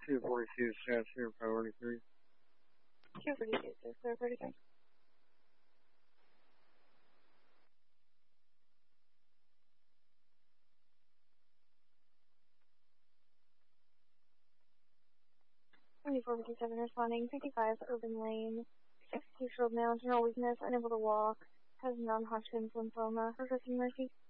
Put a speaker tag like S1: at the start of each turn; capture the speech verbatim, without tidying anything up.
S1: two forty-two, South Shore, priority three.
S2: two forty-two, sir, clear thirty-three. twenty-four fifty-seven responding, fifty-five Urban Lane, sixty-two year old male, general weakness, unable to walk, has non-Hodgkin's lymphoma, requesting mercy.